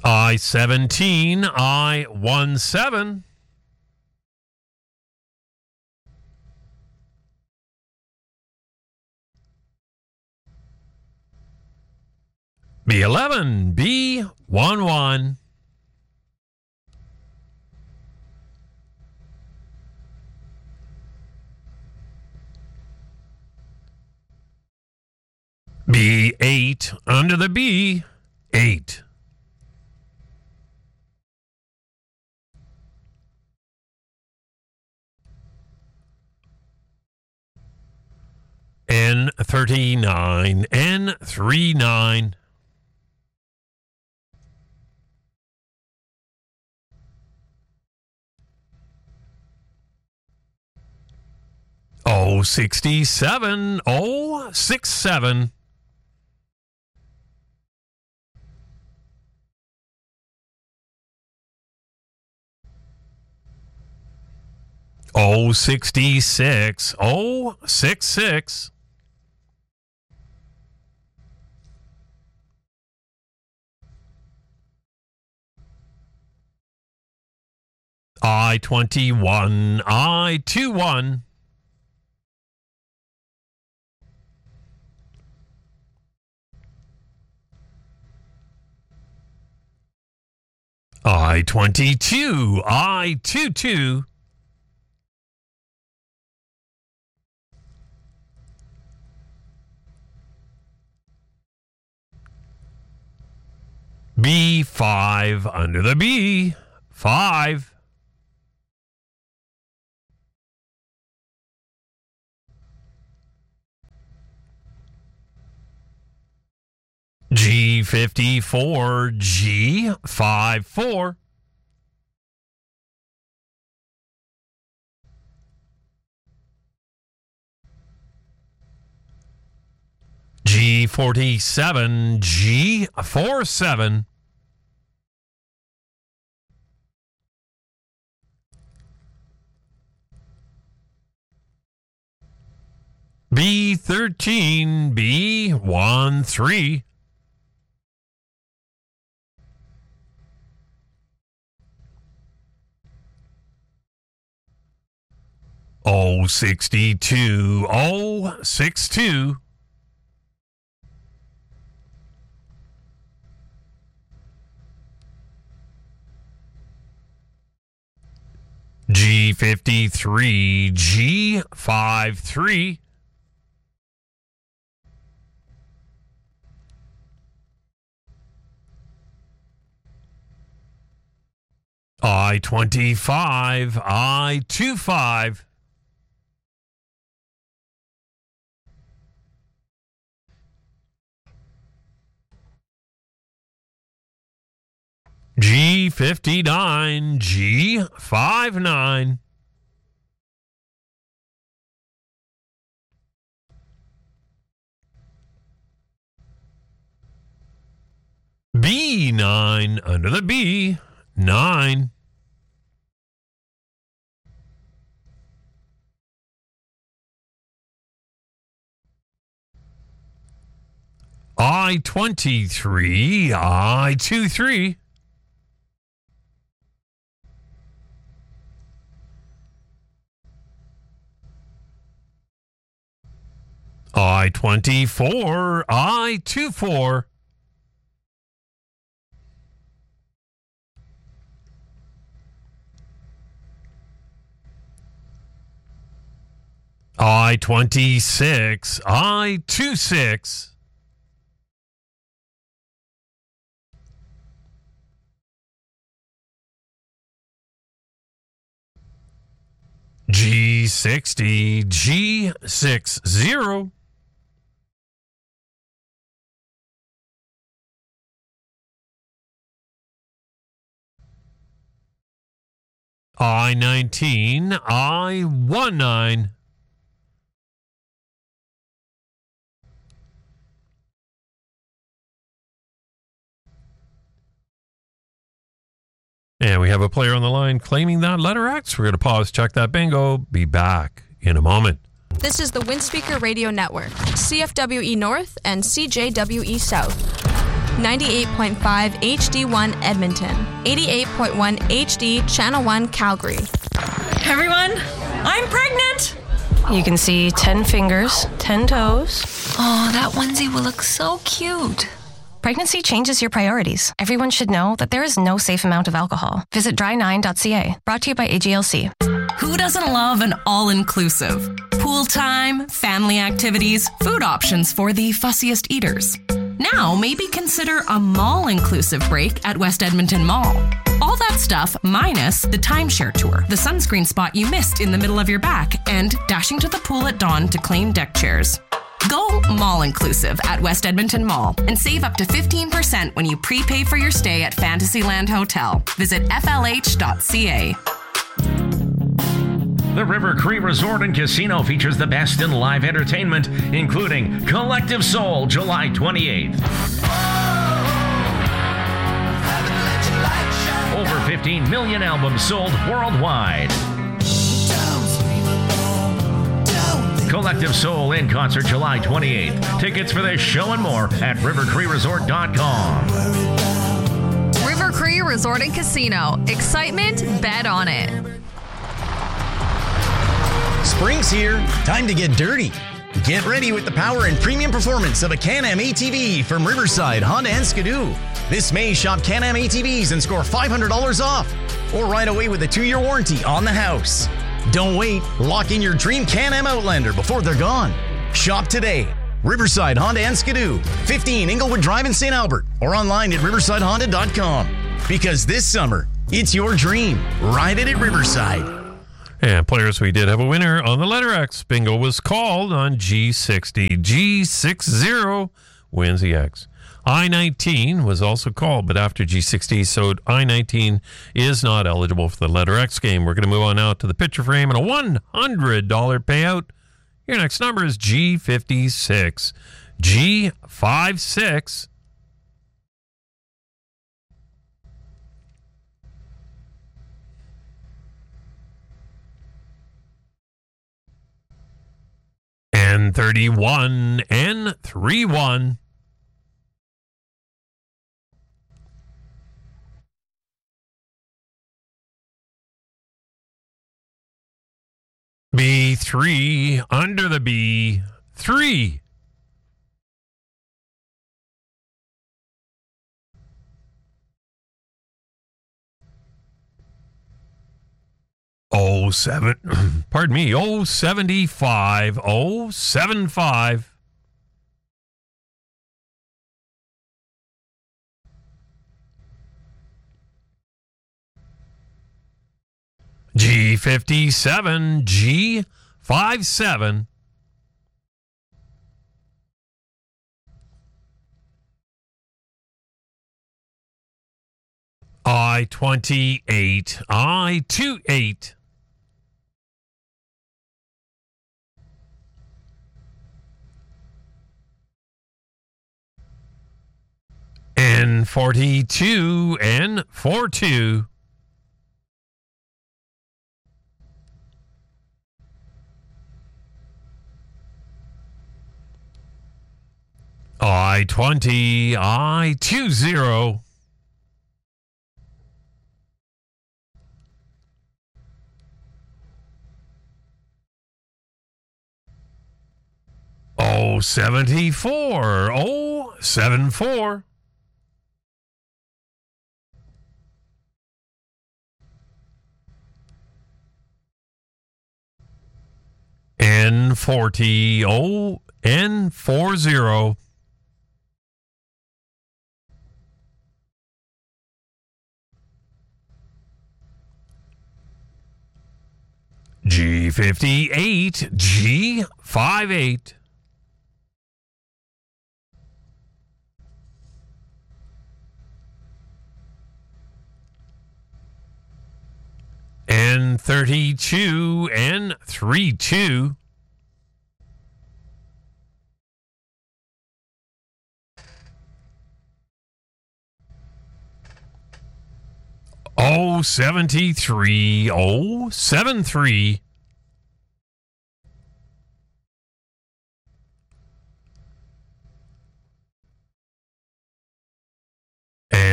I-17, I-17. B11, B11. B8, under the B, 8. N39, N39. O67, O67. O66, O66. I-21, I-21. I-22, I-22. B5, under the B, 5. G54, G54. G47, G47. B13, B13. O62, O62. G53, G53. I-25, I-25. G59, G59. B9, under the B, 9. I-23, I-23. I-24, I-24. I-26, I-26. G60, G60. I-19, I-19. And we have a player on the line claiming that letter X. We're going to pause, check that bingo. Be back in a moment. This is the Windspeaker Radio Network, CFWE North and CJWE South. 98.5 HD1 Edmonton, 88.1 HD Channel 1 Calgary. Everyone, I'm pregnant! You can see 10 fingers, 10 toes. Oh, that onesie will look so cute. Pregnancy changes your priorities. Everyone should know that there is no safe amount of alcohol. Visit dry9.ca. Brought to you by AGLC. Who doesn't love an all-inclusive? Pool time, family activities, food options for the fussiest eaters. Now, maybe consider a mall-inclusive break at West Edmonton Mall. All that stuff minus the timeshare tour, the sunscreen spot you missed in the middle of your back, and dashing to the pool at dawn to claim deck chairs. Go mall-inclusive at West Edmonton Mall and save up to 15% when you prepay for your stay at Fantasyland Hotel. Visit flh.ca. The River Cree Resort and Casino features the best in live entertainment, including Collective Soul, July 28th. Over 15 million albums sold worldwide. Collective Soul in concert July 28th. Tickets for this show and more at rivercreeresort.com. River Cree Resort and Casino. Excitement, bet on it. Spring's here. Time to get dirty. Get ready with the power and premium performance of a Can-Am ATV from Riverside, Honda and Skidoo. This May, shop Can-Am ATVs and score $500 off. Or ride away with a 2-year warranty on the house. Don't wait. Lock in your dream Can-Am Outlander before they're gone. Shop today. Riverside, Honda and Skidoo. 15 Inglewood Drive in St. Albert. Or online at riversidehonda.com. Because this summer, it's your dream. Ride it at Riverside. And players, we did have a winner on the letter X. Bingo was called on G60. G60 wins the X. I-19 was also called, but after G60, so I-19 is not eligible for the letter X game. We're going to move on now to the picture frame and a $100 payout. Your next number is G56. G56. N31, N31. B3, under the B, 3. Oh, 7, pardon me, 075, 075. G57, G57. I-28, I-28. N42, N42. I-20, I-20. Oh, 74, oh, 74. N40, oh, N40. G58, G58. N32, N32. Oh, 73, oh, 73.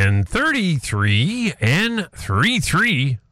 and 33 and 3-3